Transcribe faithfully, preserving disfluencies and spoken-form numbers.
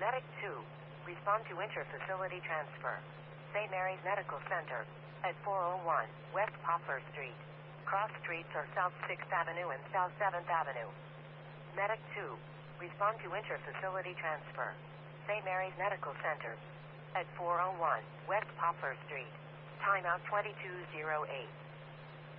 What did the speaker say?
Medic two, respond to inter-facility transfer. Saint Mary's Medical Center, at four oh one West Poplar Street. Cross streets are South sixth Avenue and South seventh Avenue. Medic two, respond to inter-facility transfer. Saint Mary's Medical Center, at four oh one West Poplar Street. Timeout twenty-two oh eight.